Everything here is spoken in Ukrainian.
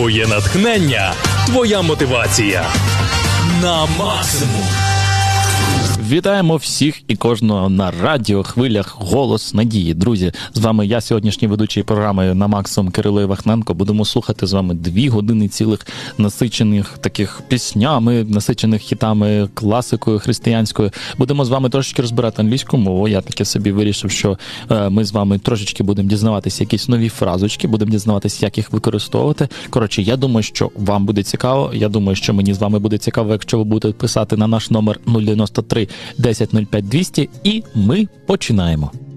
Твоє натхнення, твоя мотивація на максимум. Вітаємо всіх і кожного на радіохвилях «Голос надії». Друзі, з вами я, сьогоднішній ведучий програми «На максимум» Кирило Івахненко. Будемо слухати з вами 2 години цілих насичених таких піснями, насичених хітами, класикою християнською. Будемо з вами трошечки розбирати англійську мову. Я таки собі вирішив, що ми з вами трошечки будемо дізнаватися якісь нові фразочки, будемо дізнаватися, як їх використовувати. Коротше, я думаю, що вам буде цікаво. Я думаю, що мені з вами буде цікаво, якщо ви будете писати на наш номер 093 10 05 200, і ми починаємо.